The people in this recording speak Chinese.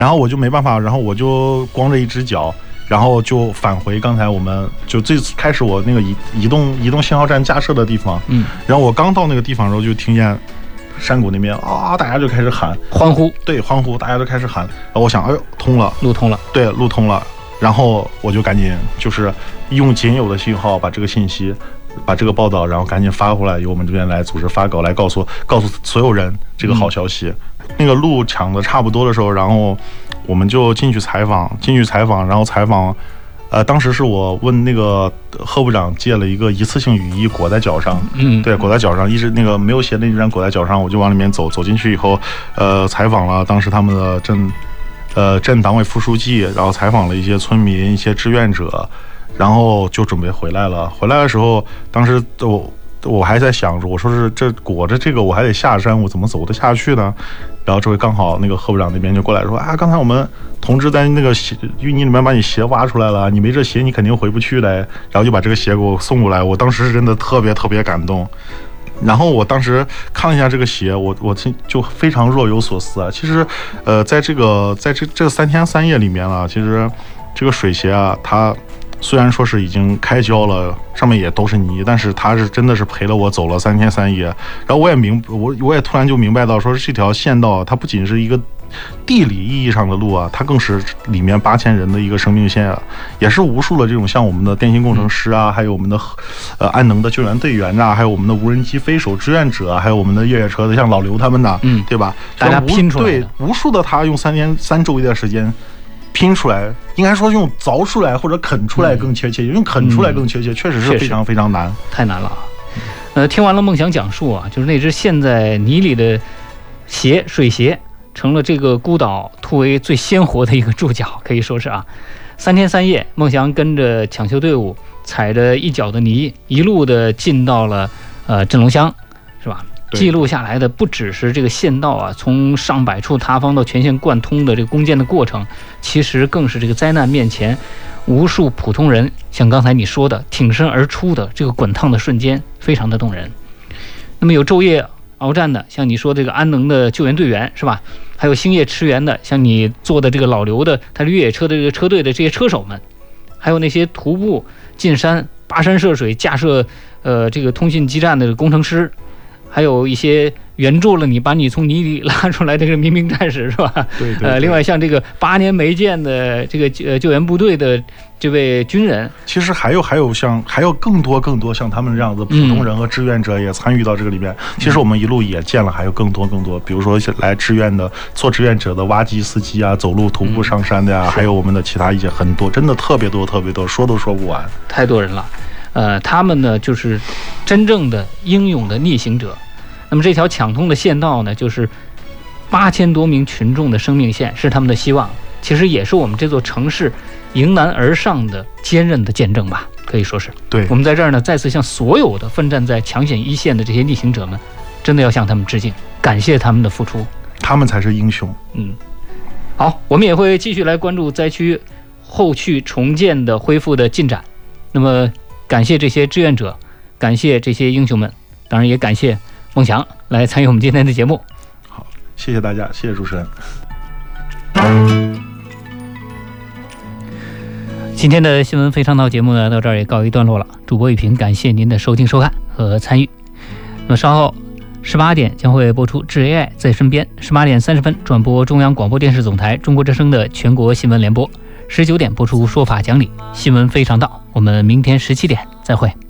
然后我就没办法，然后我就光着一只脚，然后就返回刚才我们就最开始我那个移动信号站架设的地方，然后我刚到那个地方的时候就听见山谷那边啊，大家就开始喊欢呼， 对，欢呼，大家都开始喊，然后我想，哎呦，通了， 路通了， 对，路通了，然后我就赶紧就是用仅有的信号把这个信息。把这个报道，然后赶紧发回来，由我们这边来组织发稿，来告诉所有人这个好消息。那个路抢的差不多的时候，然后我们就进去采访，然后采访，当时是我问那个贺部长借了一次性雨衣裹在脚上，对，裹在脚上，一直那个没有鞋的那张裹在脚上，我就往里面走进去以后，采访了当时他们的镇党委副书记，然后采访了一些村民、一些志愿者。然后就准备回来了。回来的时候，当时我还在想着，我说是这裹着这个我还得下山，我怎么走得下去呢？然后这回刚好那个贺部长那边就过来说啊，刚才我们同志在那个淤泥里面把你鞋挖出来了，你没这鞋你肯定回不去的。然后就把这个鞋给我送过来，我当时是真的特别感动。然后我当时看了一下这个鞋，我就非常若有所思啊。其实，在这3天3夜里面啊，其实这个水鞋啊，它虽然说是已经开胶了，上面也都是泥，但是它是真的是陪了我走了3天3夜。然后我也突然就明白到，说这条县道它不仅是一个地理意义上的路啊，它更是里面8000人的一个生命线啊，也是无数的这种像我们的电信工程师啊，还有我们的安能的救援队员啊，还有我们的无人机飞手志愿者啊，还有我们的越野车的像老刘他们的，对吧？ 大家拼出来的， 对，无数的他用3周一的时间。拼出来，应该说用凿出来或者啃出来更确切，用啃出来更确切，确实是非常难， 太难了啊！听完了梦想讲述啊，就是那只陷在泥里的水鞋，成了这个孤岛突围最鲜活的一个注脚，可以说是啊，3天3夜，梦翔跟着抢修队伍，踩着一脚的泥，一路的进到了镇龙乡，是吧？记录下来的不只是这个县道啊，从上百处塌方到全线贯通的这个攻坚的过程，其实更是这个灾难面前无数普通人像刚才你说的挺身而出的这个滚烫的瞬间，非常的动人。那么有昼夜鏖战的，像你说这个安能的救援队员是吧？还有星夜驰援的，像你做的这个老刘的他越野车的这个车队的这些车手们，还有那些徒步进山跋山涉水架设这个通信基站的工程师。还有一些援助了你，把你从泥里拉出来的这个民兵战士是吧？ 对。 另外像这个8年没见的这个救援部队的这位军人， 其实还有更多像他们这样子普通人和志愿者也参与到这个里面。其实我们一路也见了还有更多，比如说来志愿的做志愿者的挖机司机啊，走路徒步上山的呀，还有我们的其他一些很多，真的特别多，说都说不完， 太多人了。他们呢就是真正的英勇的逆行者。那么这条抢通的县道呢，就是8000多名群众的生命线，是他们的希望，其实也是我们这座城市迎难而上的坚韧的见证吧，可以说是。 对， 我们在这儿呢再次向所有的奋战在抢险一线的这些逆行者们，真的要向他们致敬，感谢他们的付出， 他们才是英雄。 好，我们也会继续来关注灾区后续重建的恢复的进展。那么感谢这些志愿者，感谢这些英雄们，当然也感谢梦翔来参与我们今天的节目。 好，谢谢大家，谢谢主持人。 今天的新闻非常道节目呢，到这儿也告一段落了。主播雨平，感谢您的收听收看和参与。那么稍后18点将会播出《智 AI 在身边》，18点30分转播中央广播电视总台中国之声的全国新闻联播，19点播出《说法讲理》新闻非常道。我们明天17点再会。